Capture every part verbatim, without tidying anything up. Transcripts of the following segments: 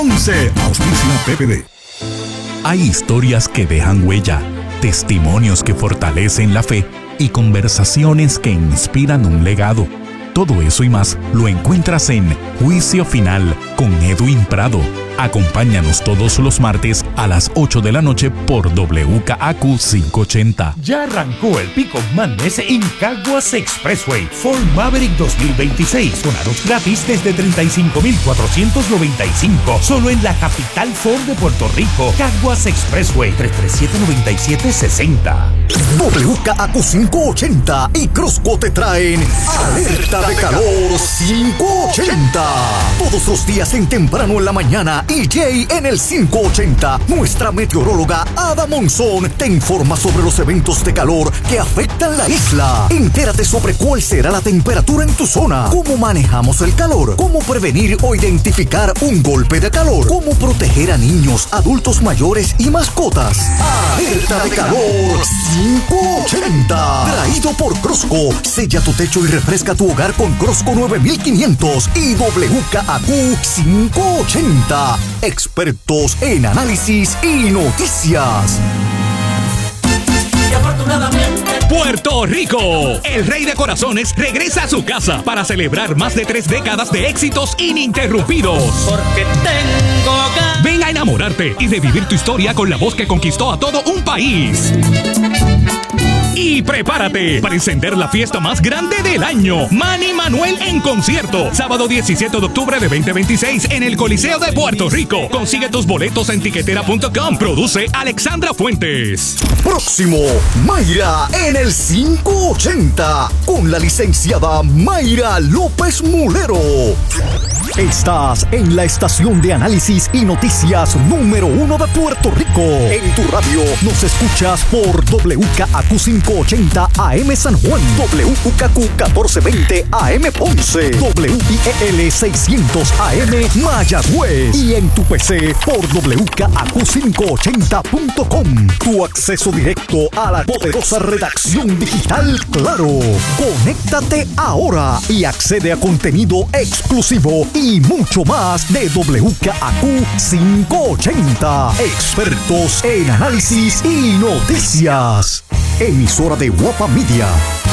once Auspicia P P D. Hay historias que dejan huella, testimonios que fortalecen la fe y conversaciones que inspiran un legado. Todo eso y más lo encuentras en Juicio Final con Edwin Prado. Acompáñanos todos los martes a las ocho de la noche por W K A Q quinientos ochenta. Ya arrancó el Pick-up Madness en Caguas Expressway Ford Maverick dos mil veintiséis con aros gratis desde treinta y cinco mil cuatrocientos noventa y cinco. Solo en la capital Ford de Puerto Rico. Caguas Expressway tres tres siete, nueve siete seis cero. W K A Q quinientos ochenta y Crosco te traen Alerta de Calor quinientos ochenta. Todos los días en temprano en la mañana, E J en el quinientos ochenta. Nuestra meteoróloga Ada Monzón te informa sobre los eventos de calor que afectan la isla. Entérate sobre cuál será la temperatura en tu zona, cómo manejamos el calor, cómo prevenir o identificar un golpe de calor, cómo proteger a niños, adultos mayores y mascotas. Alerta de Calor quinientos ochenta. Traído por Crosco. Sella tu techo y refresca tu hogar con Crosco nueve mil quinientos y W K A Q quinientos ochenta. Expertos en análisis y noticias. Y afortunadamente Puerto Rico, el rey de corazones regresa a su casa para celebrar más de tres décadas de éxitos ininterrumpidos. porque tengo ganas. Ven a enamorarte y revivir tu historia con la voz que conquistó a todo un país. Y prepárate para encender la fiesta más grande del año. Manny Manuel en concierto. Sábado diecisiete de octubre de veinte veintiséis en el Coliseo de Puerto Rico. Consigue tus boletos en tiquetera punto com. Produce Alexandra Fuentes. Próximo, Mayra en el quinientos ochenta con la licenciada Mayra López Mulero. Estás en la estación de análisis y noticias número uno de Puerto Rico. En tu radio nos escuchas por W K A Q quinientos ochenta A M San Juan, W K Q catorce veinte A M Ponce, W I E L seiscientos A M Mayagüez y en tu P C por W K A Q quinientos ochenta punto com. Tu acceso directo a la poderosa redacción digital Claro. Conéctate ahora y accede a contenido exclusivo y mucho más de W K A Q quinientos ochenta. Expertos en análisis y noticias. Emisora de Guapa Media.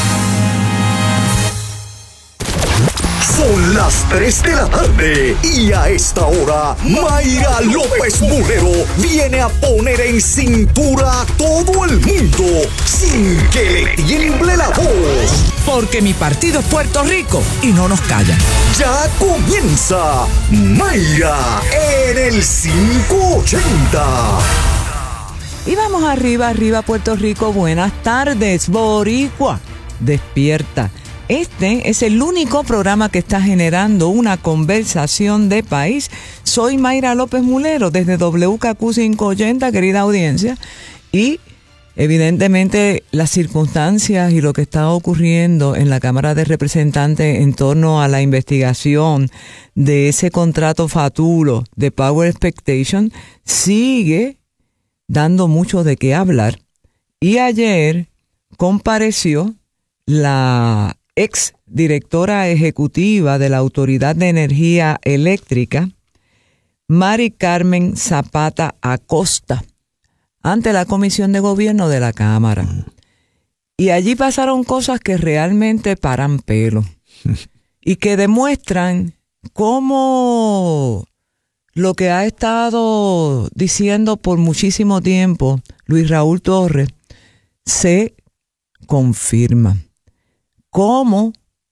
Son las tres de la tarde y a esta hora Mayra López Mulero viene a poner en cintura a todo el mundo sin que le tiemble la voz. Porque mi partido es Puerto Rico y no nos callan. Ya comienza Mayra en el quinientos ochenta. Y vamos arriba, arriba Puerto Rico. Buenas tardes, Boricua. Despierta. Este es el único programa que está generando una conversación de país. Soy Mayra López Mulero desde W K Q quinientos ochenta, querida audiencia. Y evidentemente las circunstancias y lo que está ocurriendo en la Cámara de Representantes en torno a la investigación de ese contrato fatulo de Power Expectation sigue dando mucho de qué hablar. Y ayer compareció la ex directora ejecutiva de la Autoridad de Energía Eléctrica, Mari Carmen Zapata Acosta, ante la Comisión de Gobierno de la Cámara. Y allí pasaron cosas que realmente paran pelo y que demuestran cómo lo que ha estado diciendo por muchísimo tiempo Luis Raúl Torres se confirma. Cómo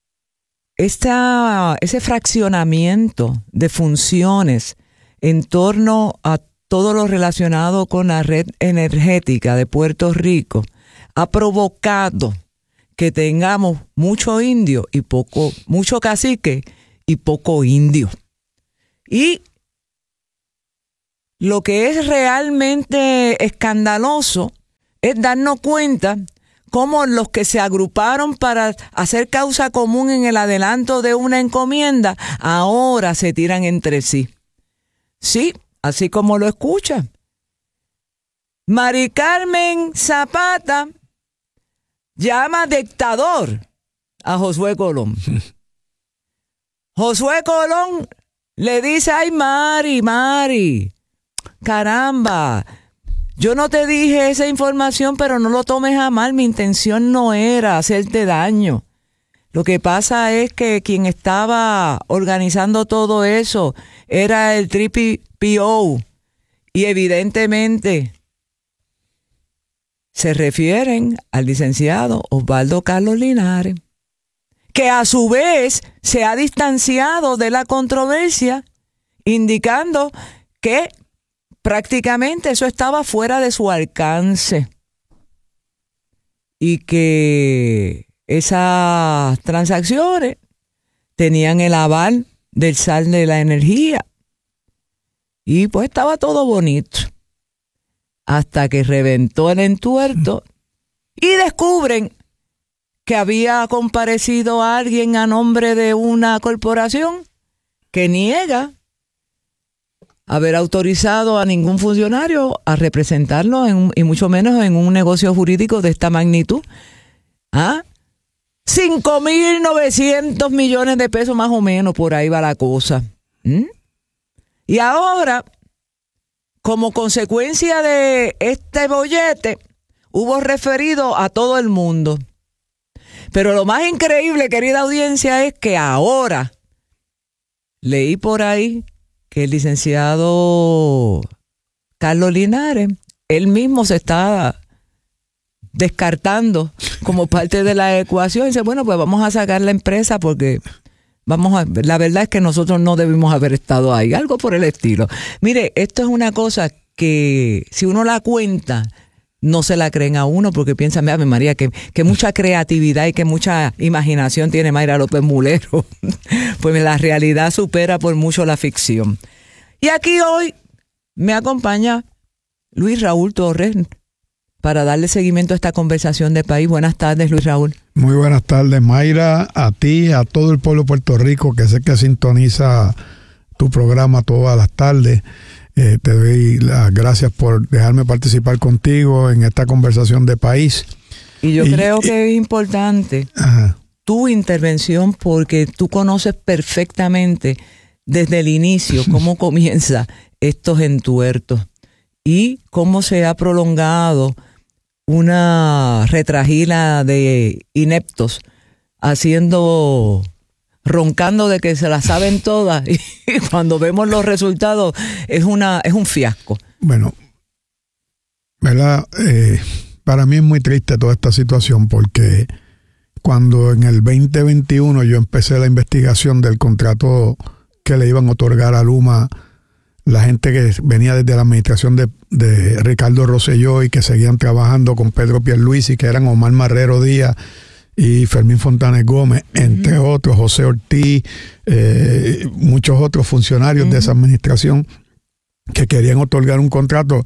esta, ese fraccionamiento de funciones en torno a todo lo relacionado con la red energética de Puerto Rico ha provocado que tengamos mucho indio y poco, mucho cacique y poco indio. Y lo que es realmente escandaloso es darnos cuenta cómo los que se agruparon para hacer causa común en el adelanto de una encomienda ahora se tiran entre sí. Sí, así como lo escuchan. Mari Carmen Zapata llama dictador a Josué Colón. Josué Colón le dice, ay, Mari, Mari, caramba, yo no te dije esa información, pero no lo tomes a mal, mi intención no era hacerte daño. Lo que pasa es que quien estaba organizando todo eso era el tres P O y evidentemente se refieren al licenciado Osvaldo Carlos Linares, que a su vez se ha distanciado de la controversia, indicando que prácticamente eso estaba fuera de su alcance y que esas transacciones tenían el aval del S A L de la energía y pues estaba todo bonito. Hasta que reventó el entuerto y descubren que había comparecido a alguien a nombre de una corporación que niega haber autorizado a ningún funcionario a representarlo en, y mucho menos en un negocio jurídico de esta magnitud. ¿Ah? cinco mil novecientos millones de pesos más o menos, por ahí va la cosa. ¿Mm? Y ahora, como consecuencia de este bollete, hubo referido a todo el mundo. Pero lo más increíble, querida audiencia, es que ahora leí por ahí que el licenciado Carlos Linares, él mismo se está descartando como parte de la ecuación. Y dice, bueno, pues vamos a sacar la empresa porque vamos a, la verdad es que nosotros no debimos haber estado ahí, algo por el estilo. Mire, esto es una cosa que si uno la cuenta, no se la creen a uno porque piensan, Ave María, que, que mucha creatividad y que mucha imaginación tiene Mayra López Mulero. Pues la realidad supera por mucho la ficción. Y aquí hoy me acompaña Luis Raúl Torres para darle seguimiento a esta conversación de país. Buenas tardes, Luis Raúl. Muy buenas tardes, Mayra, a ti, a todo el pueblo de Puerto Rico que sé que sintoniza tu programa todas las tardes. Eh, te doy las gracias por dejarme participar contigo en esta conversación de país. Y yo y, creo y, que es importante ajá. tu intervención porque tú conoces perfectamente desde el inicio cómo comienza estos entuertos y cómo se ha prolongado una retragila de ineptos haciendo... roncando de que se las saben todas y cuando vemos los resultados es una es un fiasco. Bueno, ¿verdad? Eh, para mí es muy triste toda esta situación porque cuando en el veinte veintiuno yo empecé la investigación del contrato que le iban a otorgar a Luma, la gente que venía desde la administración de, de Ricardo Rosselló y que seguían trabajando con Pedro Pierluisi, que eran Omar Marrero Díaz y Fermín Fontanes Gómez, entre uh-huh. otros, José Ortiz, eh, muchos otros funcionarios uh-huh. de esa administración que querían otorgar un contrato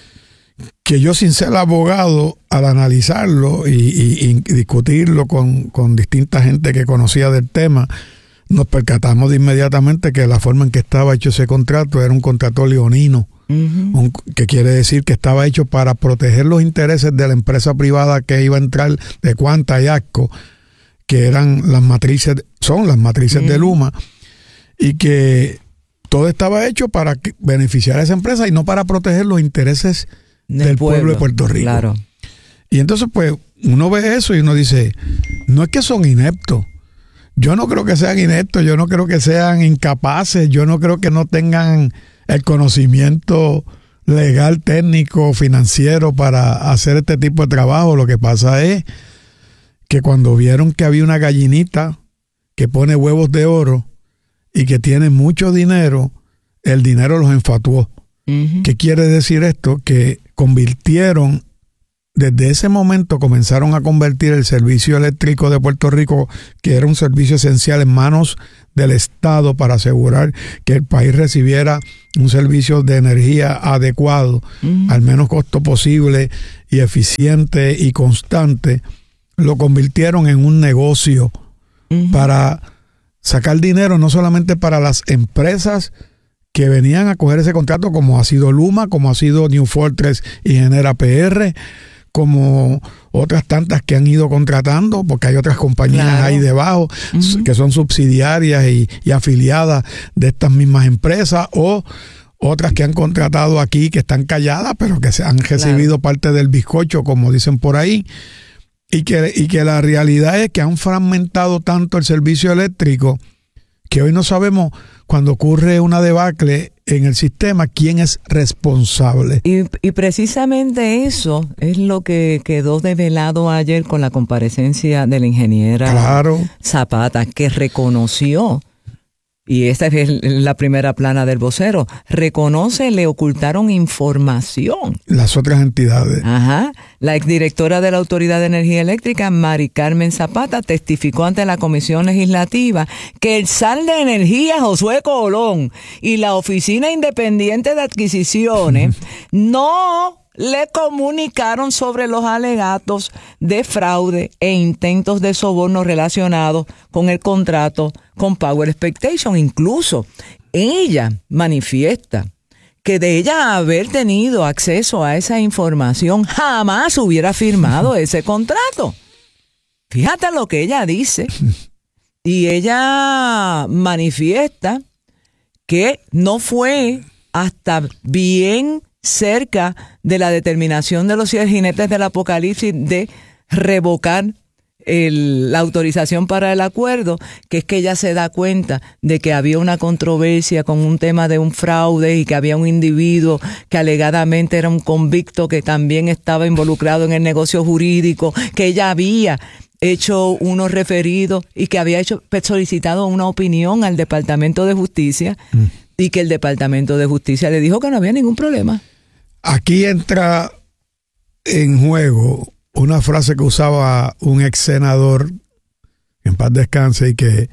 que yo, sin ser abogado, al analizarlo y, y, y discutirlo con, con distinta gente que conocía del tema, nos percatamos de inmediatamente que la forma en que estaba hecho ese contrato era un contrato leonino. Uh-huh. Un, que quiere decir que estaba hecho para proteger los intereses de la empresa privada que iba a entrar de Cuanta y Asco, que eran las matrices, son las matrices uh-huh. de Luma, y que todo estaba hecho para que, beneficiar a esa empresa y no para proteger los intereses del, del pueblo, pueblo de Puerto Rico. Claro. Y entonces pues uno ve eso y uno dice, no es que son ineptos, yo no creo que sean ineptos, yo no creo que sean incapaces, yo no creo que no tengan el conocimiento legal, técnico, financiero para hacer este tipo de trabajo. Lo que pasa es que cuando vieron que había una gallinita que pone huevos de oro y que tiene mucho dinero, el dinero los enfatuó. Uh-huh. ¿Qué quiere decir esto? Que convirtieron, desde ese momento comenzaron a convertir el servicio eléctrico de Puerto Rico, que era un servicio esencial, en manos del Estado para asegurar que el país recibiera un servicio de energía adecuado, uh-huh. al menos costo posible y eficiente y constante. Lo convirtieron en un negocio uh-huh. para sacar dinero no solamente para las empresas que venían a coger ese contrato, como ha sido Luma, como ha sido New Fortress y Genera P R, como otras tantas que han ido contratando, porque hay otras compañías claro. ahí debajo uh-huh. que son subsidiarias y, y afiliadas de estas mismas empresas, o otras que han contratado aquí que están calladas, pero que se han recibido claro. parte del bizcocho, como dicen por ahí, y que, y que la realidad es que han fragmentado tanto el servicio eléctrico que hoy no sabemos, cuando ocurre una debacle en el sistema, quién es responsable. Y, y precisamente eso es lo que quedó develado ayer con la comparecencia de la ingeniera claro. Zapata, que reconoció, y esta es la primera plana del vocero, reconoce, le ocultaron información. Las otras entidades. Ajá. La exdirectora de la Autoridad de Energía Eléctrica, Mari Carmen Zapata, testificó ante la Comisión Legislativa que el S A L de Energía, Josué Colón, y la Oficina Independiente de Adquisiciones no le comunicaron sobre los alegatos de fraude e intentos de soborno relacionados con el contrato con Power Expectation. Incluso ella manifiesta que de ella haber tenido acceso a esa información, jamás hubiera firmado ese contrato. Fíjate lo que ella dice. Y ella manifiesta que no fue hasta bien cerca de la determinación de los siete jinetes del apocalipsis de revocar el, la autorización para el acuerdo, que es que ella se da cuenta de que había una controversia con un tema de un fraude y que había un individuo que alegadamente era un convicto que también estaba involucrado en el negocio jurídico, que ella había hecho unos referidos y que había hecho solicitado una opinión al Departamento de Justicia mm. y que el Departamento de Justicia le dijo que no había ningún problema. Aquí entra en juego una frase que usaba un ex senador, en paz descanse, y que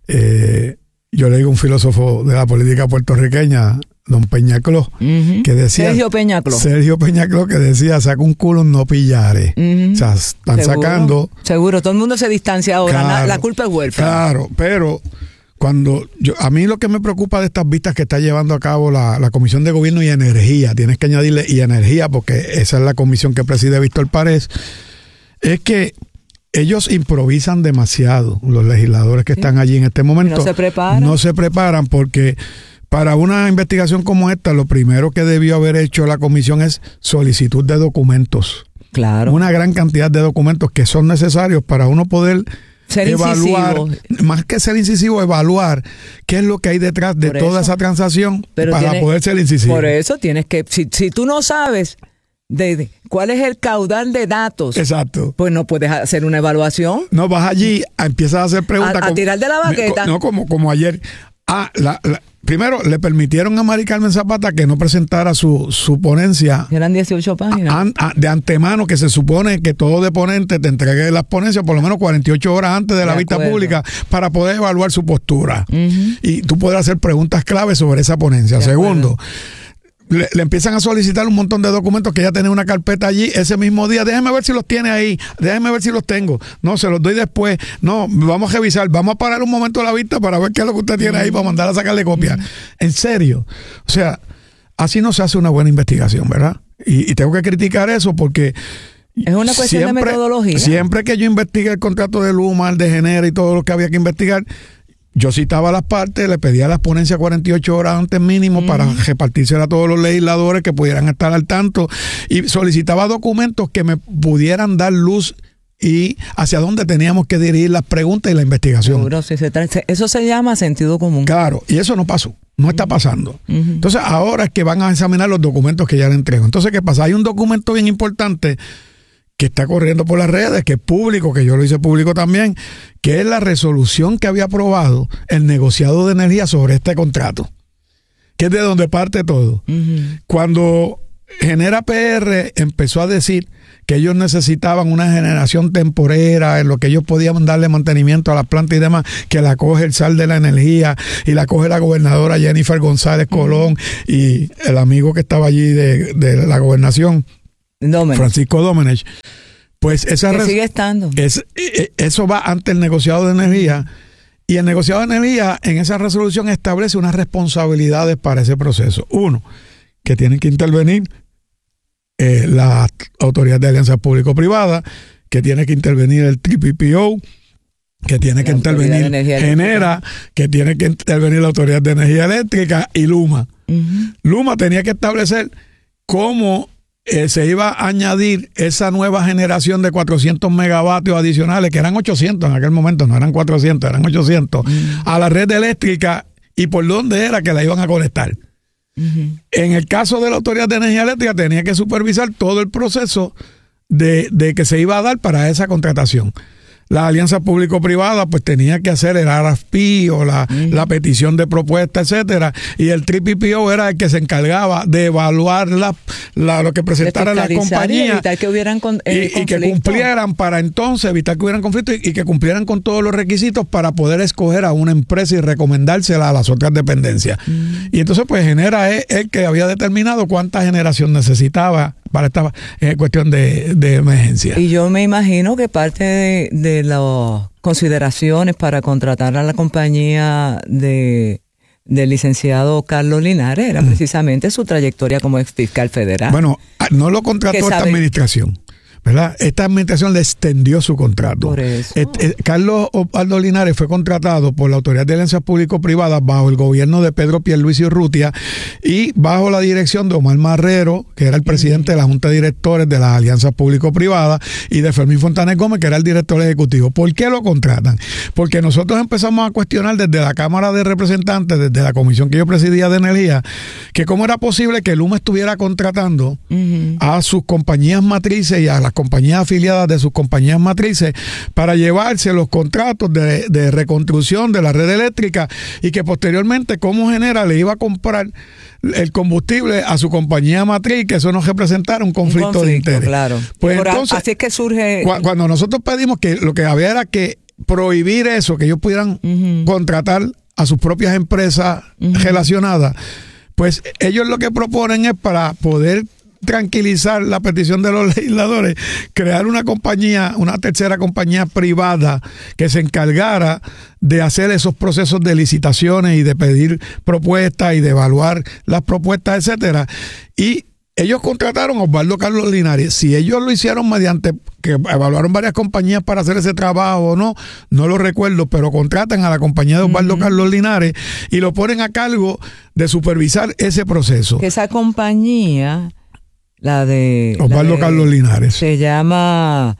eh, yo le digo un filósofo de la política puertorriqueña, don Peñacló, uh-huh. que decía... Sergio Peñacló. Sergio Peñacló, que decía, saca un culo, no pillare. Uh-huh. O sea, están ¿Seguro? sacando... Seguro, todo el mundo se distancia ahora, claro, la culpa es huérfana. Claro, pero... Cuando yo, a mí lo que me preocupa de estas vistas que está llevando a cabo la, la Comisión de Gobierno y Energía, tienes que añadirle y Energía, porque esa es la comisión que preside Víctor Párez, es que ellos improvisan demasiado, los legisladores que sí. están allí en este momento. No se preparan. No se preparan porque para una investigación como esta, lo primero que debió haber hecho la comisión es solicitud de documentos. Claro. Una gran cantidad de documentos que son necesarios para uno poder... Ser evaluar, incisivo. Más que ser incisivo, evaluar qué es lo que hay detrás de por toda eso, esa transacción para tiene, poder ser incisivo. Por eso tienes que, si, si tú no sabes de, de cuál es el caudal de datos, exacto, pues no puedes hacer una evaluación. No, vas allí, empiezas a hacer preguntas. A, a como, tirar de la baqueta. No, como, como ayer. Ah, la, la, primero, le permitieron a Mari Carmen Zapata que no presentara su, su ponencia. Eran dieciocho páginas. A, a, de antemano, que se supone que todo deponente te entregue las ponencias por lo menos cuarenta y ocho horas antes de, de la acuerdo. vista pública para poder evaluar su postura. Uh-huh. Y tú puedes hacer preguntas claves sobre esa ponencia. De Segundo, le, le empiezan a solicitar un montón de documentos que ya tiene una carpeta allí ese mismo día. Déjeme ver si los tiene ahí, déjeme ver si los tengo. No, se los doy después. No, vamos a revisar, vamos a parar un momento la vista para ver qué es lo que usted tiene ahí para mandar a sacarle copia. En serio. O sea, así no se hace una buena investigación, ¿verdad? Y, y tengo que criticar eso porque... Es una cuestión siempre, de metodología. Siempre que yo investigué el contrato de Luma, el de Genera y todo lo que había que investigar, yo citaba las partes, le pedía las ponencias cuarenta y ocho horas antes mínimo mm. para repartírsela a todos los legisladores que pudieran estar al tanto y solicitaba documentos que me pudieran dar luz y hacia dónde teníamos que dirigir las preguntas y la investigación. Seguro, sí, se tra- eso se llama sentido común. Claro, y eso no pasó, no está pasando. Uh-huh. Entonces ahora es que van a examinar los documentos que ya le entrego. Entonces, ¿qué pasa? Hay un documento bien importante que está corriendo por las redes, que es público, que yo lo hice público también, que es la resolución que había aprobado el negociado de energía sobre este contrato, que es de donde parte todo. Uh-huh. Cuando Genera P R empezó a decir que ellos necesitaban una generación temporera en lo que ellos podían darle mantenimiento a las plantas y demás, que la coge el S A L de la energía y la coge la gobernadora Jennifer González Colón uh-huh. y el amigo que estaba allí de, de la gobernación, Domenech. Francisco Domenech. Pues esa que res- sigue estando. Es, eso va ante el negociado de energía y el negociado de energía en esa resolución establece unas responsabilidades para ese proceso. Uno, que tienen que intervenir eh, la Autoridad de Alianzas Público-Privadas, que tiene que intervenir el T P P O, que tiene la que intervenir Genera, que tiene que intervenir la Autoridad de Energía Eléctrica y Luma. Uh-huh. Luma tenía que establecer cómo eh, se iba a añadir esa nueva generación de cuatrocientos megavatios adicionales, que eran ochocientos en aquel momento, no eran cuatrocientos, eran ochocientos, uh-huh. a la red eléctrica, y por dónde era que la iban a conectar. Uh-huh. En el caso de la Autoridad de Energía Eléctrica, tenía que supervisar todo el proceso de, de que se iba a dar para esa contratación. La alianza público-privada pues tenía que hacer el R F P o la, uh-huh. la petición de propuesta, etcétera, y el T P P O era el que se encargaba de evaluar la, la, lo que presentaran las compañías y, evitar que hubieran con, eh, y, y que cumplieran para entonces evitar que hubieran conflictos y, y que cumplieran con todos los requisitos para poder escoger a una empresa y recomendársela a las otras dependencias. Uh-huh. Y entonces pues Genera es el que había determinado cuánta generación necesitaba para esta eh, cuestión de, de emergencia. Y yo me imagino que parte de, de las consideraciones para contratar a la compañía de del licenciado Carlos Linares era precisamente su trayectoria como ex fiscal federal. Bueno, no lo contrató esta administración, ¿verdad? Esta administración le extendió su contrato. Por eso. Et, et, Carlos Osvaldo Linares fue contratado por la Autoridad de Alianzas Público-Privadas bajo el gobierno de Pedro Pierluisi Urrutia y bajo la dirección de Omar Marrero, que era el presidente de la Junta de Directores de las Alianzas Público-Privadas, y de Fermín Fontanes Gómez, que era el director ejecutivo. ¿Por qué lo contratan? Porque nosotros empezamos a cuestionar desde la Cámara de Representantes, desde la comisión que yo presidía de Energía, que cómo era posible que Luma estuviera contratando uh-huh. a sus compañías matrices y a las compañías afiliadas de sus compañías matrices para llevarse los contratos de, de reconstrucción de la red eléctrica, y que posteriormente cómo Genera le iba a comprar el combustible a su compañía matriz, que eso nos representara un conflicto, un conflicto de interés. Claro. Pues Por entonces, así es que surge... Cu- cuando nosotros pedimos que lo que había era que prohibir eso, que ellos pudieran uh-huh. contratar a sus propias empresas uh-huh. relacionadas, pues ellos lo que proponen es, para poder tranquilizar la petición de los legisladores, crear una compañía, una tercera compañía privada que se encargara de hacer esos procesos de licitaciones y de pedir propuestas y de evaluar las propuestas, etcétera. Y ellos contrataron a Osvaldo Carlos Linares. Si ellos lo hicieron mediante que evaluaron varias compañías para hacer ese trabajo o no, no lo recuerdo, pero contratan a la compañía de Osvaldo uh-huh. Carlos Linares y lo ponen a cargo de supervisar ese proceso. Esa compañía, la de Osvaldo la de, Carlos Linares, se llama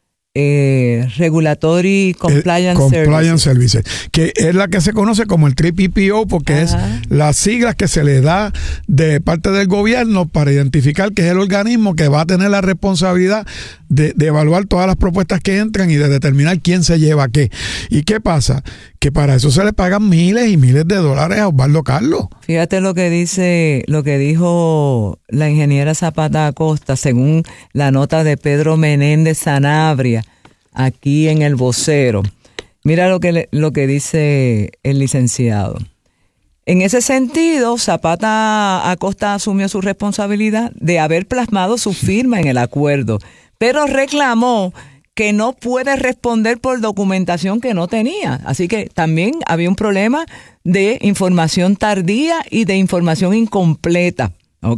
eh, Regulatory Compliance, eh, Compliance Services. Services, que es la que se conoce como el T P P O, porque Ajá. es las siglas que se le da de parte del gobierno para identificar que es el organismo que va a tener la responsabilidad de, de evaluar todas las propuestas que entran y de determinar quién se lleva qué. ¿Y qué pasa? Que para eso se le pagan miles y miles de dólares a Osvaldo Carlos. Fíjate lo que dice, lo que dijo la ingeniera Zapata Acosta, según la nota de Pedro Menéndez Sanabria, aquí en El Vocero. Mira lo que, lo que dice el licenciado. En ese sentido, Zapata Acosta asumió su responsabilidad de haber plasmado su firma en el acuerdo, pero reclamó que no puede responder por documentación que no tenía. Así que también había un problema de información tardía y de información incompleta, ¿ok?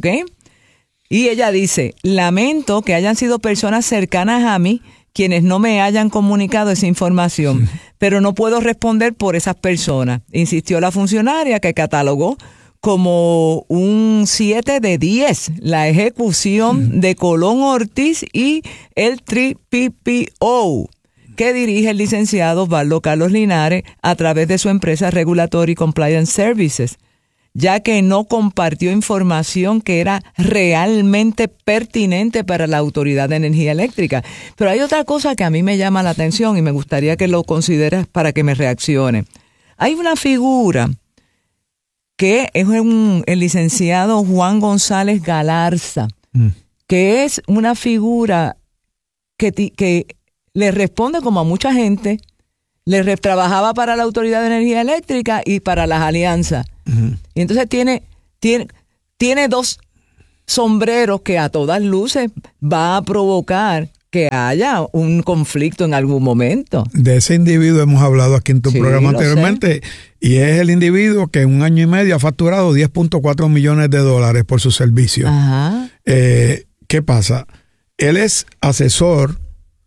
Y ella dice, lamento que hayan sido personas cercanas a mí quienes no me hayan comunicado esa información, pero no puedo responder por esas personas, insistió la funcionaria, que catalogó como un siete de diez la ejecución de Colón Ortiz y el T P P O, que dirige el licenciado Osvaldo Carlos Linares a través de su empresa Regulatory Compliance Services, ya que no compartió información que era realmente pertinente para la Autoridad de Energía Eléctrica. Pero hay otra cosa que a mí me llama la atención y me gustaría que lo consideres para que me reaccione. Hay una figura que es un, el licenciado Juan González Galarza, mm. que es una figura que, que le responde como a mucha gente, le re, trabajaba para la Autoridad de Energía Eléctrica y para las alianzas. Uh-huh. Y entonces tiene, tiene, tiene dos sombreros que a todas luces va a provocar que haya un conflicto en algún momento. De ese individuo hemos hablado aquí en tu sí, programa anteriormente, sé. Y es el individuo que en un año y medio ha facturado diez punto cuatro millones de dólares por sus servicios. Ajá. Eh, ¿qué pasa? Él es asesor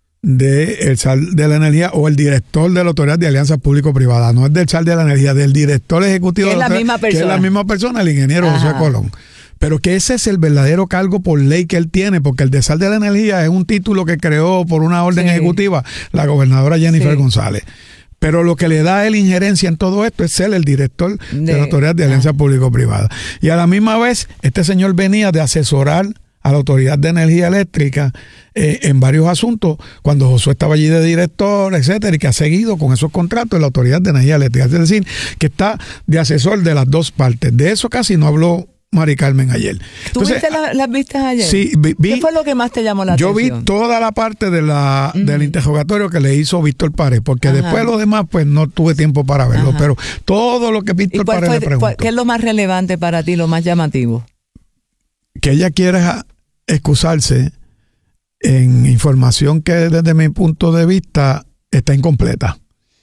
de el S A L de la Energía o el director de la Autoridad de Alianzas Público-Privadas. No es del S A L de la Energía, del director ejecutivo que de la es la misma que es persona. la misma persona, el ingeniero Ajá. José Colón. Pero que ese es el verdadero cargo por ley que él tiene, porque el de S A L de la Energía es un título que creó por una orden Sí. ejecutiva la gobernadora Jennifer Sí. González. Pero lo que le da a él injerencia en todo esto es ser el director de, De- la Autoridad de Alianzas Público-Privadas. Y a la misma vez, este señor venía de asesorar a la Autoridad de Energía Eléctrica eh, en varios asuntos, cuando Josué estaba allí de director, etcétera, y que ha seguido con esos contratos de la Autoridad de Energía Eléctrica. Es decir, que está de asesor de las dos partes. De eso casi no habló Mari Carmen ayer. ¿Tú Entonces, viste la- las vistas ayer? sí, vi- vi- ¿Qué fue lo que más te llamó la yo vi atención? toda la parte de la, Ujú. del interrogatorio que le hizo Víctor Pared, porque Ajá. después lo demás, pues no tuve tiempo para verlo, Ajá. pero todo lo que ¿Y Víctor cuál Pared fue, le preguntó, cuál- qué es lo más relevante para ti, lo más llamativo? que ella quiere ja- excusarse en información que desde mi punto de vista está incompleta.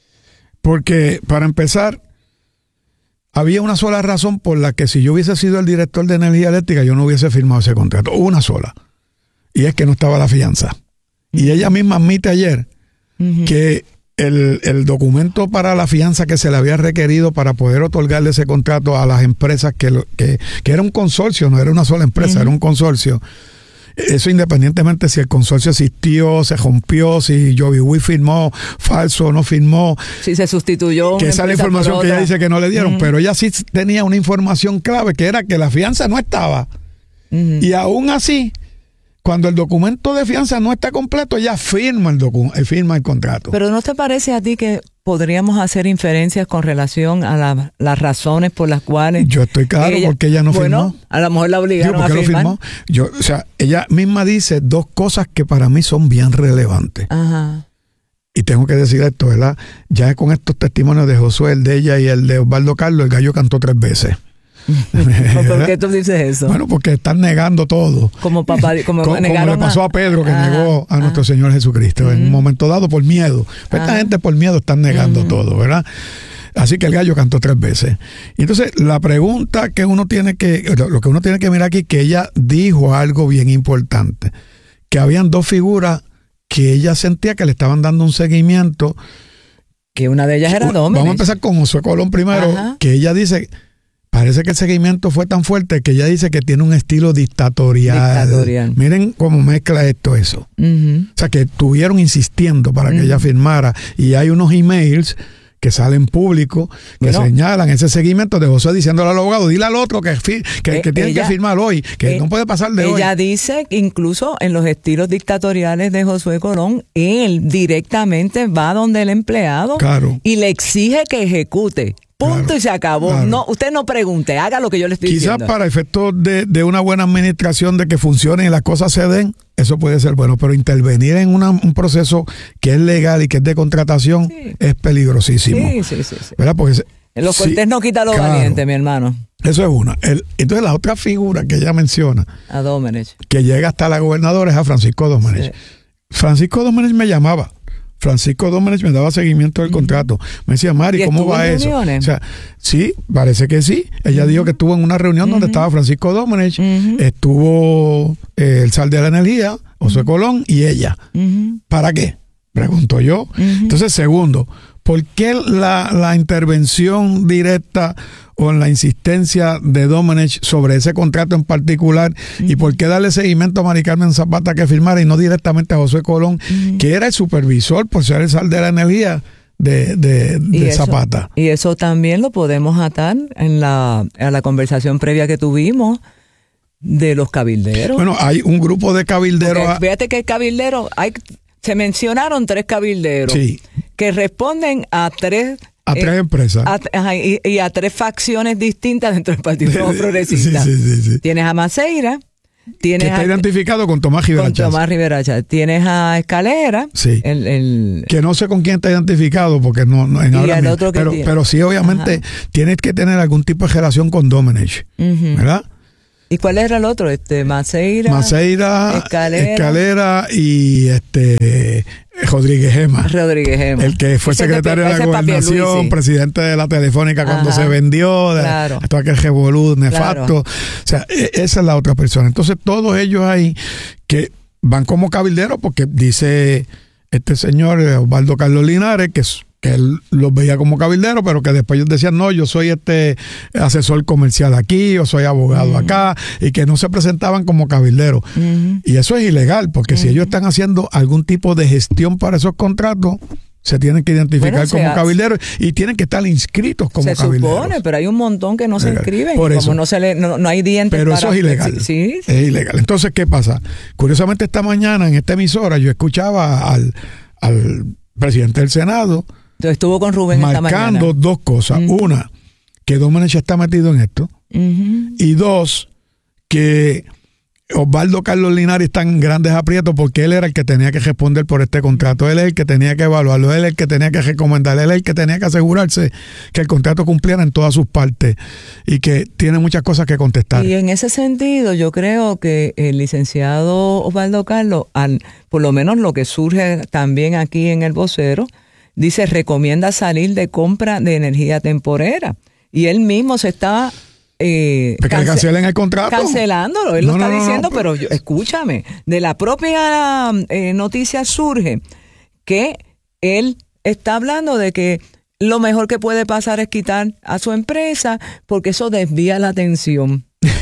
Porque, para empezar, había una sola razón por la que si yo hubiese sido el director de energía eléctrica, yo no hubiese firmado ese contrato. Una sola. Y es que no estaba la fianza. Y ella misma admite ayer Ujú. que el, el documento para la fianza que se le había requerido para poder otorgarle ese contrato a las empresas, que, lo- que, que era un consorcio, no era una sola empresa, Ujú. era un consorcio. Eso independientemente si el consorcio existió, se rompió, si Joby Wee firmó falso o no firmó, Si se sustituyó que una esa es la empresa por información que ella otra. dice que no le dieron, Ujú. pero ella sí tenía una información clave, que era que la fianza no estaba. Ujú. Y aún así, cuando el documento de fianza no está completo, ella firma el, docu- eh, firma el contrato. Pero ¿no te parece a ti que podríamos hacer inferencias con relación a la- las razones por las cuales... Yo estoy claro porque ella no bueno, firmó. a lo mejor la Digo, obligaron ¿por qué a lo firmar. firmó? Yo, o sea, ella misma dice dos cosas que para mí son bien relevantes. Ajá. Y tengo que decir esto, ¿verdad? Ya con estos testimonios de Josué, el de ella y el de Osvaldo Carlos, el gallo cantó tres veces. ¿Por qué tú dices eso? Bueno, porque están negando todo. como papá, como, Co- como, negaron le pasó a Pedro, que Ajá, negó a ajá. nuestro Señor Jesucristo en un momento dado por miedo. Pero esta Ajá. gente por miedo están negando Ujú. todo, ¿verdad? Así que el gallo cantó tres veces. Y entonces la pregunta que uno tiene que, lo lo que uno tiene que mirar aquí, que ella dijo algo bien importante, que habían dos figuras que ella sentía que le estaban dando un seguimiento. Que una de ellas era Domenech. Vamos a empezar con Josué Colón primero, Ajá. que ella dice, parece que el seguimiento fue tan fuerte que ella dice que tiene un estilo dictatorial. Dictatorial. Miren cómo mezcla esto eso. Ujú. O sea, que estuvieron insistiendo para que Ujú. ella firmara. Y hay unos emails que salen públicos que Bueno. señalan ese seguimiento de José diciéndole al abogado, dile al otro que, fi- que, Eh, que tiene ella- que firmar hoy, que eh, no puede pasar de hoy. Ella dice que incluso en los estilos dictatoriales de Josué Colón, él directamente va donde el empleado Claro. y le exige que ejecute. Punto Claro, y se acabó. claro. No, usted no pregunte, haga lo que yo le estoy Quizás diciendo. para efectos de, de una buena administración, de que funcione y las cosas se den, eso puede ser bueno, pero intervenir en una- un proceso que es legal y que es de contratación Sí. es peligrosísimo. Sí, sí, sí, sí. ¿Verdad? Porque se- En los sí, cortés no quita lo claro. valiente, mi hermano. Eso es una. El- entonces la otra figura que ella menciona, A Domenech. que llega hasta la gobernadora, es a Francisco Domenech. Sí. Francisco Domenech me llamaba. Francisco Domenech me daba seguimiento del contrato. Me decía, Mari, ¿Y ¿cómo estuvo va en eso? reuniones? O sea, sí, parece que sí. Ella dijo que estuvo en una reunión donde estaba Francisco Domenech, Ujú. estuvo eh, el S A L de la Energía, José Colón y ella. Ujú. ¿Para qué? Pregunto yo. Entonces, segundo, ¿por qué la, la intervención directa o la insistencia de Domenech sobre ese contrato en particular? ¿Y por qué darle seguimiento a Mari Carmen Zapata que firmara y no directamente a José Colón, que era el supervisor por ser el S A L de la Energía de, de, Y de eso- Zapata? Y eso también lo podemos atar en la, a la conversación previa que tuvimos de los cabilderos. Bueno, hay un grupo de cabilderos. Porque a- fíjate que el cabildero, hay, se mencionaron tres cabilderos Sí. que responden a tres A tres eh, empresas. a- ajá, y, y a tres facciones distintas dentro del Partido Nuevo Progresista. Sí, sí, sí, sí. Tienes a Maceira, Que tienes está a, identificado con Tomás con Rivera Chávez. Tomás Rivera Chávez, tienes a Escalera, Sí. el, el- Que no sé con quién está identificado porque no, no en Y ahora el mismo. otro que pero, tiene. pero sí, obviamente, Ajá. tienes que tener algún tipo de relación con Domenech, Ujú. ¿verdad? ¿Y cuál era el otro? Este, Maceira. Maceira, Escalera. Escalera y este Rodríguez Gema. Rodríguez Gema. El que fue Ese secretario es de la Papi- Gobernación, Luisi. presidente de la Telefónica cuando Ajá. se vendió, de, Claro. todo aquel revolú nefasto. Claro. O sea, e- esa es la otra persona. Entonces, todos ellos ahí que van como cabilderos, porque dice este señor eh, Osvaldo Carlos Linares que, es- que él los veía como cabilderos, pero que después ellos decían, no, yo soy este asesor comercial aquí, yo soy abogado Mm. acá, y que no se presentaban como cabilderos. Ujú. Y eso es ilegal, porque si ellos están haciendo algún tipo de gestión para esos contratos, se tienen que identificar Bueno, se como hace. cabilderos y tienen que estar inscritos como se cabilderos. supone, pero hay un montón que no se Legal. inscriben. Por y eso. como no se le, no, no hay dientes Pero para- eso es ilegal. Sí, sí. Es ilegal. Entonces, ¿qué pasa? Curiosamente, esta mañana en esta emisora yo escuchaba al, al presidente del Senado Entonces estuvo con Rubén esta mañana. marcando dos cosas. Ujú. Una, que Domenech está metido en esto. Ujú. Y dos, que Osvaldo Carlos Linares está en grandes aprietos porque él era el que tenía que responder por este contrato, él es el que tenía que evaluarlo, él es el que tenía que recomendar, él es el que tenía que asegurarse que el contrato cumpliera en todas sus partes y que tiene muchas cosas que contestar. Y en ese sentido, yo creo que el licenciado Osvaldo Carlos, al- por lo menos lo que surge también aquí en el vocero, dice, recomienda salir de compra de energía temporera. Y él mismo se está... Eh, Que le cance- cancelen el contrato. Cancelándolo, él No, lo está no, no, diciendo, no, pero yo- escúchame, de la propia eh, noticia surge que él está hablando de que lo mejor que puede pasar es quitar a su empresa porque eso desvía la atención.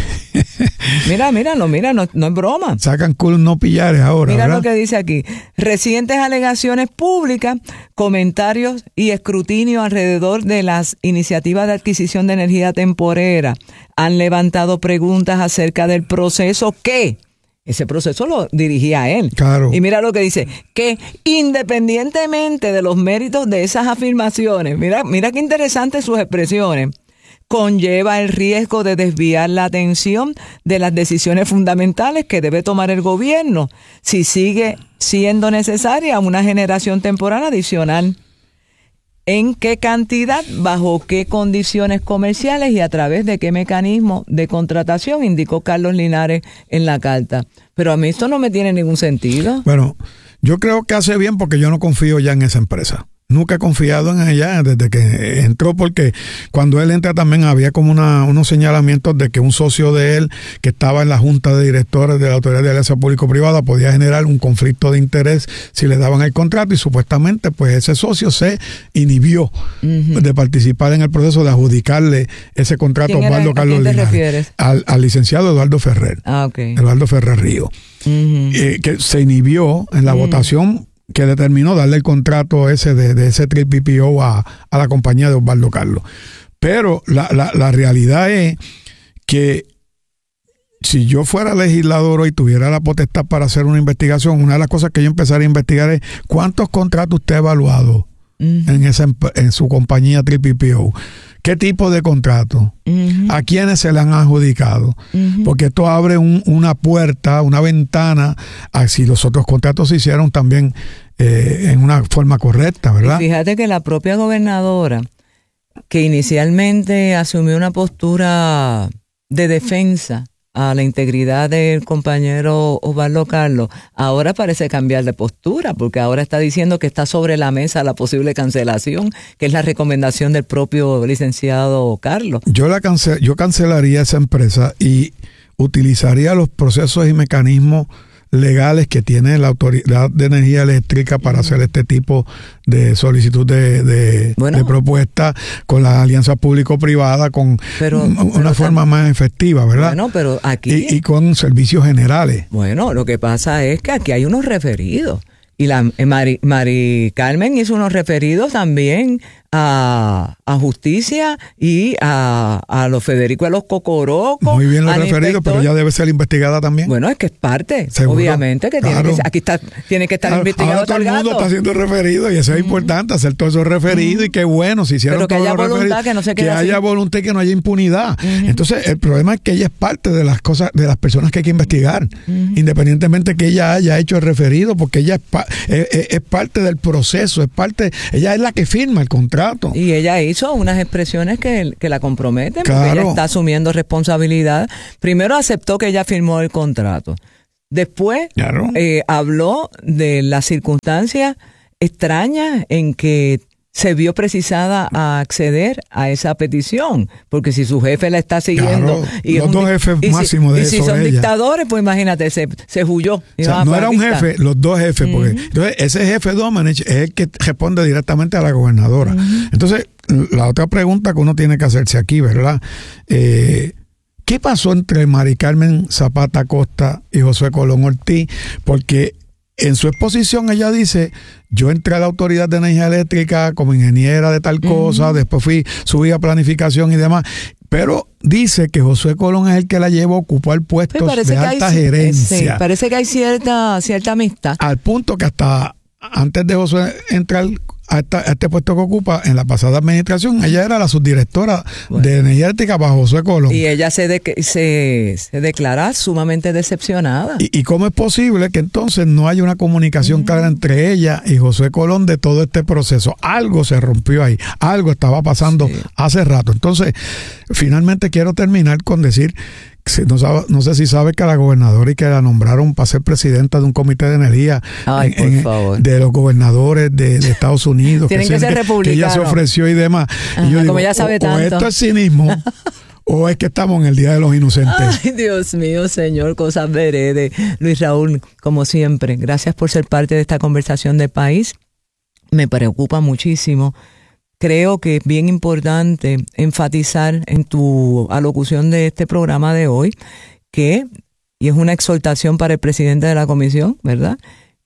Mira, míralo, mira, no, no es broma. Sacan culo no pillares ahora, Mira ¿verdad? lo que dice aquí. Recientes alegaciones públicas, comentarios y escrutinio alrededor de las iniciativas de adquisición de energía temporera han levantado preguntas acerca del proceso que... Ese proceso lo dirigía él. Claro. Y mira lo que dice, que independientemente de los méritos de esas afirmaciones, mira, mira qué interesantes sus expresiones, conlleva el riesgo de desviar la atención de las decisiones fundamentales que debe tomar el gobierno si sigue siendo necesaria una generación temporal adicional. ¿En qué cantidad, bajo qué condiciones comerciales y a través de qué mecanismo de contratación? Indicó Carlos Linares en la carta. Pero a mí esto no me tiene ningún sentido. Bueno, yo creo que hace bien porque yo no confío ya en esa empresa. Nunca he confiado en ella desde que entró, porque cuando él entra también había como una, unos señalamientos de que un socio de él que estaba en la junta de directores de la Autoridad de Alianza Público-Privada podía generar un conflicto de interés si le daban el contrato, y supuestamente pues ese socio se inhibió uh-huh. de participar en el proceso de adjudicarle ese contrato a Osvaldo era, Carlos ¿a quién te Linares, refieres? Al, al licenciado Eduardo Ferrer. Ah, ok. Eduardo Ferrer Río. Uh-huh. eh, que se inhibió en la uh-huh. votación que determinó darle el contrato ese de, de ese triple P P O a, a la compañía de Osvaldo Carlos. Pero la, la, la realidad es que si yo fuera legislador hoy, tuviera la potestad para hacer una investigación, una de las cosas que yo empezaría a investigar es cuántos contratos usted ha evaluado uh-huh. en, esa, en su compañía triple P P O. ¿Qué tipo de contrato? Uh-huh. ¿A quiénes se le han adjudicado? Uh-huh. Porque esto abre un, una puerta, una ventana a si los otros contratos se hicieron también eh, en una forma correcta, ¿verdad? Y fíjate que la propia gobernadora, que inicialmente asumió una postura de defensa a la integridad del compañero Osvaldo Carlos, ahora parece cambiar de postura, porque ahora está diciendo que está sobre la mesa la posible cancelación, que es la recomendación del propio licenciado Carlos. Yo la cancel, yo cancelaría esa empresa y utilizaría los procesos y mecanismos legales que tiene la Autoridad de Energía Eléctrica para hacer este tipo de solicitud de, de, bueno, de propuesta con la alianza público-privada, con pero, una pero forma también, más efectiva, ¿verdad? Bueno, pero aquí... Y, y con servicios generales. Bueno, lo que pasa es que aquí hay unos referidos. Y la Mari, Mari Carmen hizo unos referidos también a, a justicia y a, a los Federico de los Cocorocos. Muy bien los referidos, pero ya debe ser investigada también. Bueno, es que es parte, ¿seguro? Obviamente, que, claro. tiene que aquí está, tiene que estar claro. investigado. Ahora todo el mundo está haciendo referidos y eso es mm. importante, hacer todos esos referidos mm. y qué bueno, si hicieron pero que todos haya los voluntad, que no se quede que así. haya voluntad y que no haya impunidad. Mm-hmm. Entonces, el problema es que ella es parte de las cosas, de las personas que hay que investigar, mm-hmm. independientemente que ella haya hecho el referido, porque ella es, pa- es, es, es parte del proceso, es parte, ella es la que firma el contrato. contrato. Y ella hizo unas expresiones que, que la comprometen, Claro. porque ella está asumiendo responsabilidad. Primero aceptó que ella firmó el contrato. Después Claro. eh, habló de las circunstancias extrañas en que se vio precisada a acceder a esa petición, porque si su jefe la está siguiendo... Claro, y es los un dos di- jefes y si- máximos de Y si sobre son ella. dictadores, pues imagínate, se, se huyó. O sea, no era un jefe, los dos jefes, porque entonces ese jefe Domenech es el que responde directamente a la gobernadora. Uh-huh. Entonces, la otra pregunta que uno tiene que hacerse aquí, ¿verdad? Eh, ¿Qué pasó entre Mari Carmen Zapata Costa y José Colón Ortiz? Porque en su exposición ella dice, yo entré a la Autoridad de Energía Eléctrica como ingeniera de tal cosa, uh-huh. después fui, subí a planificación y demás, pero dice que José Colón es el que la llevó a ocupar puestos sí, de alta hay, gerencia. Sí, parece que hay cierta, cierta amistad. Al punto que hasta antes de José entrar a, esta, a este puesto que ocupa en la pasada administración, ella era la subdirectora bueno. de Energía Eléctrica bajo José Colón. Y ella se, de, se, se declara sumamente decepcionada. ¿Y, ¿Y cómo es posible que entonces no haya una comunicación mm. clara entre ella y José Colón de todo este proceso? Algo se rompió ahí, algo estaba pasando sí. hace rato. Entonces, finalmente quiero terminar con decir... No, sabe, no sé si sabe que a la gobernadora y que la nombraron para ser presidenta de un comité de energía Ay, en, por favor. de los gobernadores de, de Estados Unidos. Tienen que, que ser republicanos. Que ella se ofreció y demás. Ajá, y yo digo, como ella sabe o, tanto. o esto es cinismo o es que estamos en el Día de los Inocentes. Ay, Dios mío, señor, cosas veredes. Luis Raúl, como siempre, gracias por ser parte de esta conversación de país. Me preocupa muchísimo. Creo que es bien importante enfatizar en tu alocución de este programa de hoy que, y es una exhortación para el presidente de la comisión, ¿verdad?,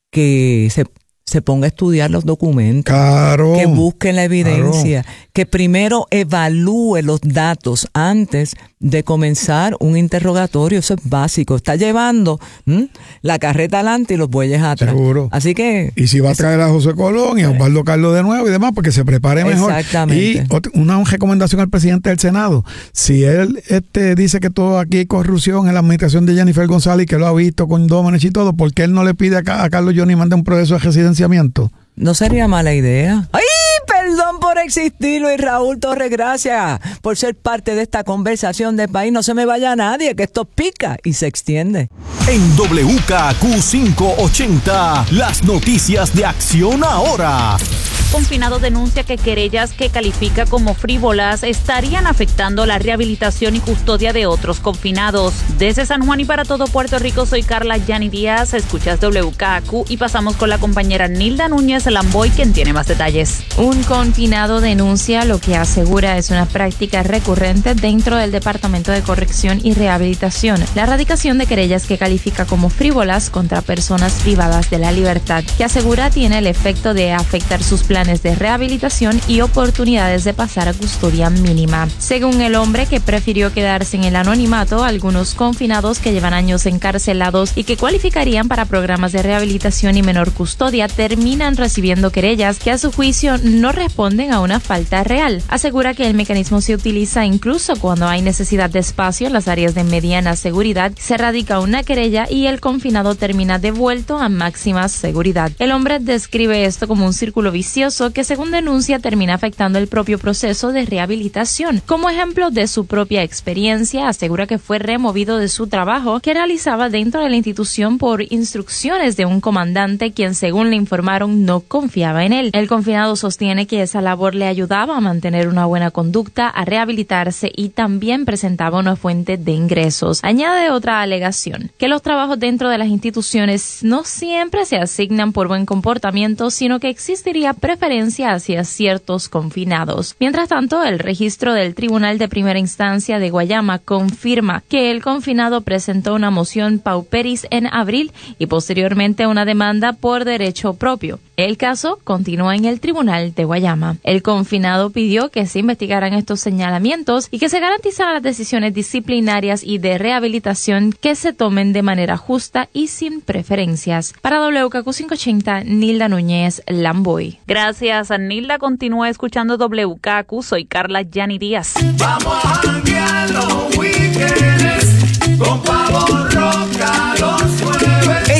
que se, se ponga a estudiar los documentos, claro, que busque la evidencia, claro. que primero evalúe los datos antes de comenzar un interrogatorio. Eso es básico. Está llevando ¿m? la carreta adelante y los bueyes atrás. Seguro. Así que... Y si va a traer a José Colón y a Osvaldo Carlos de nuevo y demás, porque se prepare mejor. Exactamente. Y una recomendación al presidente del Senado. Si él este dice que todo aquí hay corrupción en la administración de Jennifer González y que lo ha visto con Domenech y todo, ¿por qué él no le pide a, a Carlos Johnny mande un proceso de residenciamiento? No sería mala idea. ¡Ay! Perdón por existir, Luis Raúl Torres, gracias por ser parte de esta conversación de país. No se me vaya nadie, que esto pica y se extiende. En W K Q quinientos ochenta, las noticias de Acción Ahora. Confinado denuncia que querellas que califica como frívolas estarían afectando la rehabilitación y custodia de otros confinados. Desde San Juan y para todo Puerto Rico, soy Carla Yani Díaz. Escuchas W K Q y pasamos con la compañera Nilda Núñez Lamboy, quien tiene más detalles. Un confinado denuncia lo que asegura es una práctica recurrente dentro del Departamento de Corrección y Rehabilitación, la erradicación de querellas que califica como frívolas contra personas privadas de la libertad, que asegura tiene el efecto de afectar sus planes de rehabilitación y oportunidades de pasar a custodia mínima. Según el hombre, que prefirió quedarse en el anonimato, algunos confinados que llevan años encarcelados y que cualificarían para programas de rehabilitación y menor custodia terminan recibiendo querellas que a su juicio no responden a una falta real. Asegura que el mecanismo se utiliza incluso cuando hay necesidad de espacio en las áreas de mediana seguridad, se radica una querella y el confinado termina devuelto a máxima seguridad. El hombre describe esto como un círculo vicioso que, según denuncia, termina afectando el propio proceso de rehabilitación. Como ejemplo de su propia experiencia, asegura que fue removido de su trabajo que realizaba dentro de la institución por instrucciones de un comandante quien, según le informaron, no confiaba en él. El confinado sostiene que esa labor le ayudaba a mantener una buena conducta, a rehabilitarse y también presentaba una fuente de ingresos. Añade otra alegación, que los trabajos dentro de las instituciones no siempre se asignan por buen comportamiento, sino que existiría preferencia hacia ciertos confinados. Mientras tanto, el registro del Tribunal de Primera Instancia de Guayama confirma que el confinado presentó una moción pauperis en abril y posteriormente una demanda por derecho propio. El caso continúa en el Tribunal de Guayama. El confinado pidió que se investigaran estos señalamientos y que se garantizaran las decisiones disciplinarias y de rehabilitación que se tomen de manera justa y sin preferencias. Para W K Q quinientos ochenta, Nilda Núñez Lamboy. Gracias, Nilda. Continúa escuchando W K Q. Soy Carla Yani Díaz. Vamos a janguear los weekends con Pavo Roca los jueves.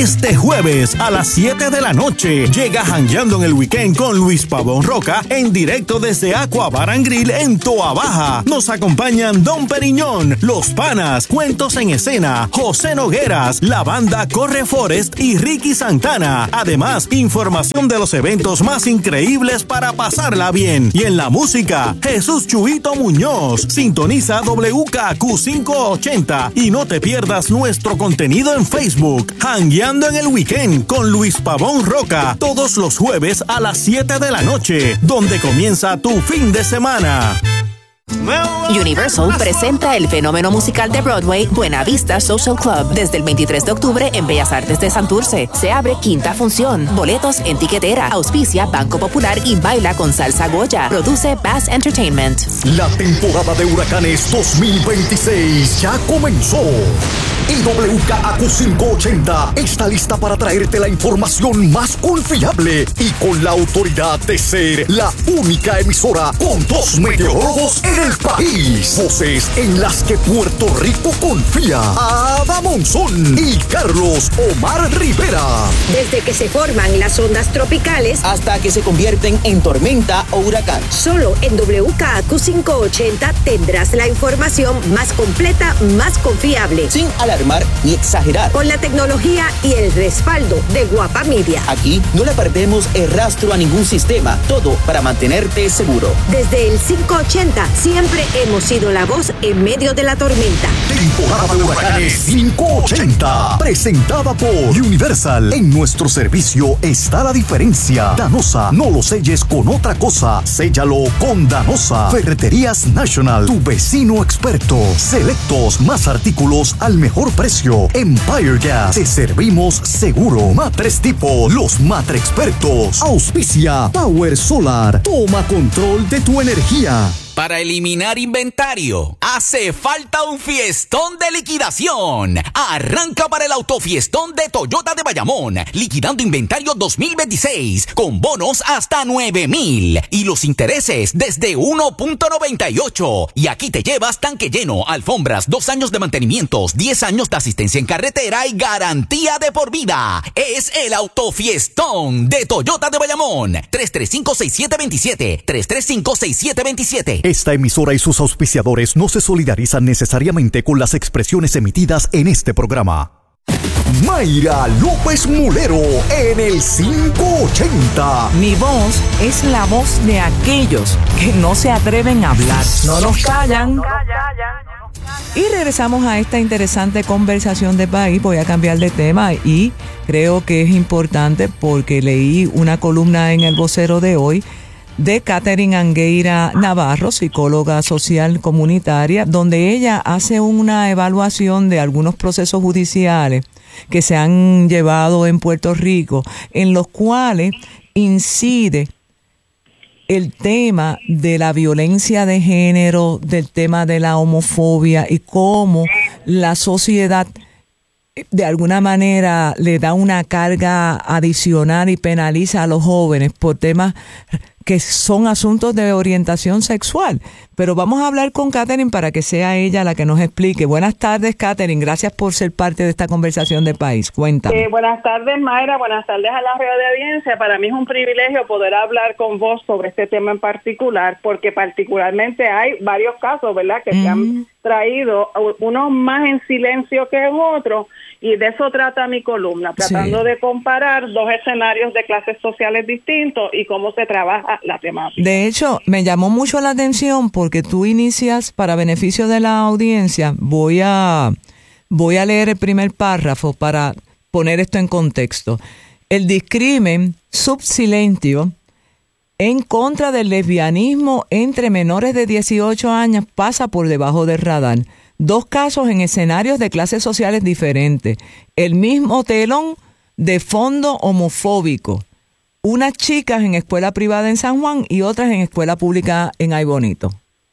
Este jueves a las siete de la noche llega Jangueando en el Weekend con Luis Pavón Roca en directo desde Aqua Bar and Grill en Toa Baja. Nos acompañan Don Periñón, Los Panas, Cuentos en Escena, José Nogueras, la banda Corre Forest y Ricky Santana. Además, información de los eventos más increíbles para pasarla bien. Y en la música, Jesús Chuito Muñoz. Sintoniza W K Q quinientos ochenta y no te pierdas nuestro contenido en Facebook. Jangueando en el Weekend con Luis Pavón Roca, todos los jueves a las siete de la noche, donde comienza tu fin de semana. Universal presenta el fenómeno musical de Broadway Buena Vista Social Club desde el veintitrés de octubre en Bellas Artes de Santurce. Se abre quinta función. Boletos en tiquetera. Auspicia Banco Popular y baila con Salsa Goya. Produce Bass Entertainment. La temporada de huracanes dos mil veintiséis ya comenzó. Y W K A Q quinientos ochenta está lista para traerte la información más confiable y con la autoridad de ser la única emisora con dos meteorólogos en el país. Voces en las que Puerto Rico confía. Ada Monzón y Carlos Omar Rivera. Desde que se forman las ondas tropicales hasta que se convierten en tormenta o huracán. Solo en W K A Q quinientos ochenta tendrás la información más completa, más confiable. Sin alarmar ni exagerar. Con la tecnología y el respaldo de Guapa Media. Aquí no le perdemos el rastro a ningún sistema. Todo para mantenerte seguro. Desde el quinientos ochenta siempre hemos sido la voz en medio de la tormenta. Temporada de huracanes quinientos ochenta. Presentada por Universal. En nuestro servicio está la diferencia. Danosa, no lo selles con otra cosa. Séllalo con Danosa. Ferreterías National, tu vecino experto. Selectos, más artículos al mejor precio. Empire Gas, te servimos seguro. Matres Tipo, los matre expertos. Auspicia Power Solar. Toma control de tu energía. Para eliminar inventario, hace falta un fiestón de liquidación. Arranca para el autofiestón de Toyota de Bayamón, liquidando inventario dos mil veintiséis, con bonos hasta nueve mil y los intereses desde uno punto noventa y ocho. Y aquí te llevas tanque lleno, alfombras, dos años de mantenimientos, diez años de asistencia en carretera y garantía de por vida. Es el autofiestón de Toyota de Bayamón. tres tres cinco, seis siete dos siete, tres tres cinco, seis siete dos siete. Esta emisora y sus auspiciadores no se solidarizan necesariamente con las expresiones emitidas en este programa. Mayra López Mulero en el quinientos ochenta. Mi voz es la voz de aquellos que no se atreven a hablar. No nos callan. Y regresamos a esta interesante conversación de país. Voy a cambiar de tema y creo que es importante porque leí una columna en El Vocero de hoy de Catherine Angueira Navarro, psicóloga social comunitaria, donde ella hace una evaluación de algunos procesos judiciales que se han llevado en Puerto Rico, en los cuales incide el tema de la violencia de género, del tema de la homofobia y cómo la sociedad de alguna manera le da una carga adicional y penaliza a los jóvenes por temas que son asuntos de orientación sexual. Pero vamos a hablar con Catherine para que sea ella la que nos explique. Buenas tardes, Catherine. Gracias por ser parte de esta conversación de país. Cuéntame. Eh, buenas tardes, Mayra. Buenas tardes a la radio de audiencia. Para mí es un privilegio poder hablar con vos sobre este tema en particular, porque particularmente hay varios casos, ¿verdad?, que mm. se han traído, unos más en silencio que en otros, y de eso trata mi columna, tratando sí. de comparar dos escenarios de clases sociales distintos y cómo se trabaja la temática. De hecho, me llamó mucho la atención porque tú inicias, para beneficio de la audiencia, voy a, voy a leer el primer párrafo para poner esto en contexto. El discrimen subsilentio en contra del lesbianismo entre menores de dieciocho años pasa por debajo del radar. Dos casos en escenarios de clases sociales diferentes. El mismo telón de fondo homofóbico. Unas chicas en escuela privada en San Juan y otras en escuela pública en Ay Bonito.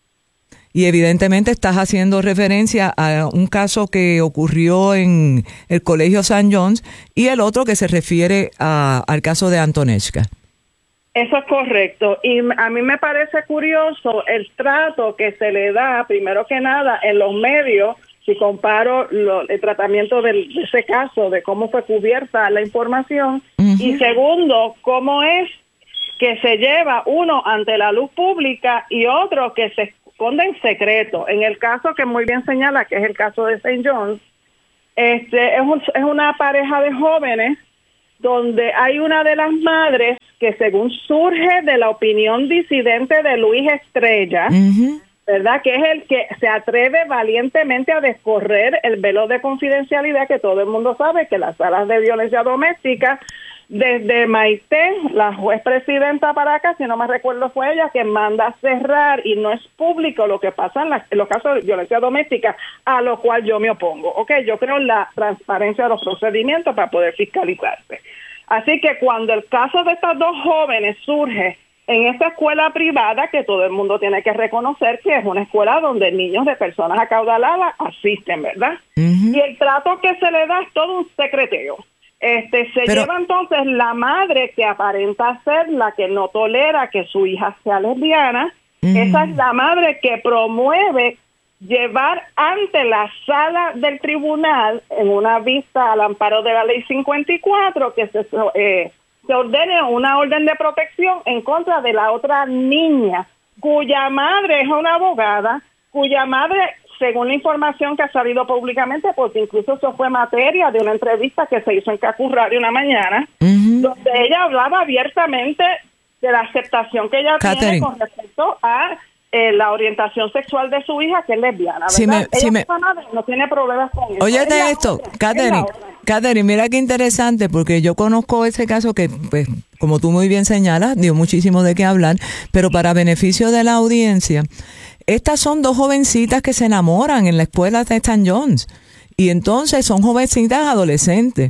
Y evidentemente estás haciendo referencia a un caso que ocurrió en el Colegio San John's y el otro que se refiere a, al caso de Antonesca. Eso es correcto. Y a mí me parece curioso el trato que se le da, primero que nada, en los medios si comparo lo, el tratamiento del, de ese caso, de cómo fue cubierta la información, uh-huh. y segundo, cómo es que se lleva uno ante la luz pública y otro que se esconde en secreto. En el caso que muy bien señala, que es el caso de Saint John's, este es, un, es una pareja de jóvenes donde hay una de las madres que, según surge de la opinión disidente de Luis Estrella, uh-huh. ¿verdad?, que es el que se atreve valientemente a descorrer el velo de confidencialidad que todo el mundo sabe que las salas de violencia doméstica, desde Maite, la juez presidenta para acá, si no me recuerdo fue ella, que manda cerrar y no es público lo que pasa en, la, en los casos de violencia doméstica, a lo cual yo me opongo. Ok, yo creo en la transparencia de los procedimientos para poder fiscalizarse. Así que cuando el caso de estas dos jóvenes surge en esta escuela privada, que todo el mundo tiene que reconocer que es una escuela donde niños de personas acaudaladas asisten, ¿verdad? Uh-huh. Y el trato que se le da es todo un secreteo. Este se Pero, lleva entonces la madre que aparenta ser la que no tolera que su hija sea lesbiana. Uh-huh. Esa es la madre que promueve llevar ante la sala del tribunal, en una vista al amparo de la ley cincuenta y cuatro, que se eh, se ordene una orden de protección en contra de la otra niña, cuya madre es una abogada, cuya madre, según la información que ha salido públicamente, porque incluso eso fue materia de una entrevista que se hizo en Cacu Radio una mañana, uh-huh. donde ella hablaba abiertamente de la aceptación que ella Catherine. tiene con respecto a eh, la orientación sexual de su hija, que es lesbiana, ¿verdad? Si me, ella si me... no tiene problemas con eso. Óyete esto, Catherine, Catherine, mira qué interesante, porque yo conozco ese caso que, pues, como tú muy bien señalas, dio muchísimo de qué hablar, pero para beneficio de la audiencia, estas son dos jovencitas que se enamoran en la escuela de Saint John's, y entonces son jovencitas adolescentes,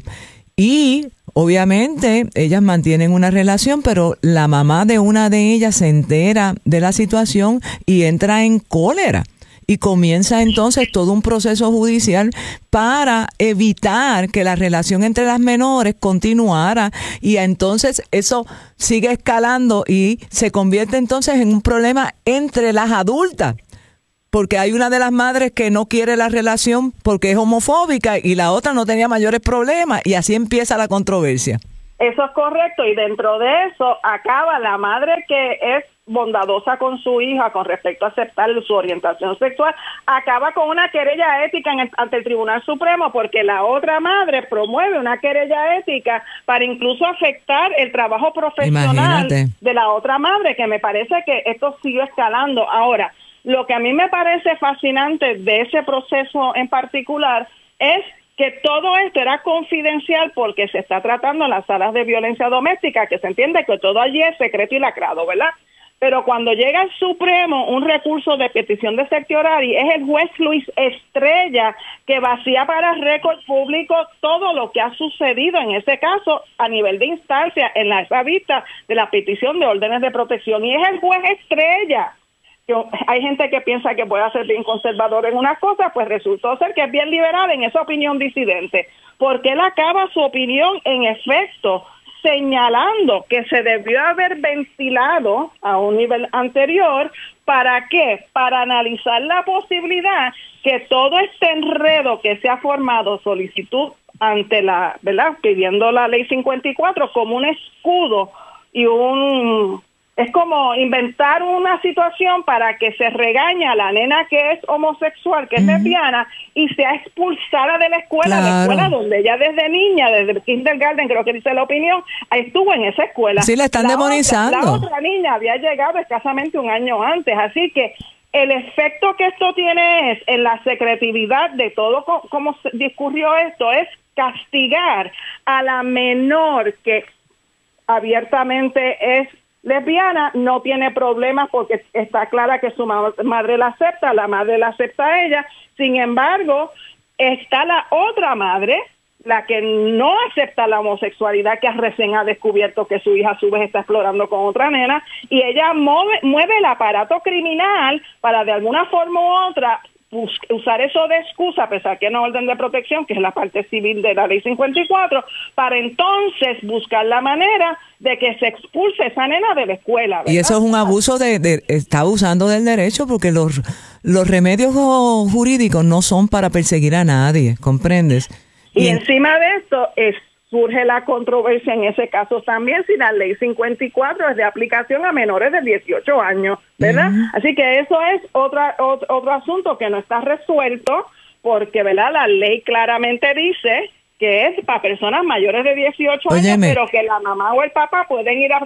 y obviamente ellas mantienen una relación, pero la mamá de una de ellas se entera de la situación y entra en cólera. Y comienza entonces todo un proceso judicial para evitar que la relación entre las menores continuara, y entonces eso sigue escalando y se convierte entonces en un problema entre las adultas, porque hay una de las madres que no quiere la relación porque es homofóbica y la otra no tenía mayores problemas, y así empieza la controversia. Eso es correcto, y dentro de eso acaba la madre que es bondadosa con su hija con respecto a aceptar su orientación sexual, acaba con una querella ética en el, ante el Tribunal Supremo, porque la otra madre promueve una querella ética para incluso afectar el trabajo profesional Imagínate. de la otra madre, que me parece que esto sigue escalando. Ahora, lo que a mí me parece fascinante de ese proceso en particular es que todo esto era confidencial porque se está tratando en las salas de violencia doméstica, que se entiende que todo allí es secreto y lacrado, ¿verdad? Pero cuando llega al Supremo un recurso de petición de certiorari, es el juez Luis Estrella que vacía para récord público todo lo que ha sucedido en ese caso a nivel de instancia en la, esa vista de la petición de órdenes de protección. Y es el juez Estrella. Yo, hay gente que piensa que puede ser bien conservador en una cosa, pues resultó ser que es bien liberal en esa opinión disidente, porque él acaba su opinión en efecto señalando que se debió haber ventilado a un nivel anterior. ¿Para qué? Para analizar la posibilidad que todo este enredo que se ha formado, solicitud ante la, ¿verdad?, pidiendo la ley cincuenta y cuatro como un escudo y un... Es como inventar una situación para que se regañe a la nena que es homosexual, que uh-huh. es lesbiana, y sea expulsada de la escuela, claro. la escuela donde ella desde niña, desde el kindergarten, creo que dice la opinión, estuvo en esa escuela. Sí, la están la demonizando. Otra, la otra niña había llegado escasamente un año antes, así que el efecto que esto tiene es, en la secretividad de todo cómo discurrió esto, es castigar a la menor que abiertamente es lesbiana, no tiene problemas porque está clara que su ma- madre la acepta, la madre la acepta a ella. Sin embargo, está la otra madre, la que no acepta la homosexualidad, que recién ha descubierto que su hija a su vez está explorando con otra nena, y ella mueve, mueve el aparato criminal para de alguna forma u otra usar eso de excusa, a pesar que no orden de protección, que es la parte civil de la ley cincuenta y cuatro, para entonces buscar la manera de que se expulse esa nena de la escuela, ¿verdad? Y eso es un abuso de, de está abusando del derecho, porque los, los remedios jurídicos no son para perseguir a nadie, ¿comprendes? Y, y en, encima de esto es surge la controversia en ese caso también si la ley cincuenta y cuatro es de aplicación a menores de dieciocho años, ¿verdad? Uh-huh. Así que eso es otra, otro, otro asunto que no está resuelto porque, ¿verdad? La ley claramente dice que es para personas mayores de dieciocho Óyeme. años, pero que la mamá o el papá pueden ir a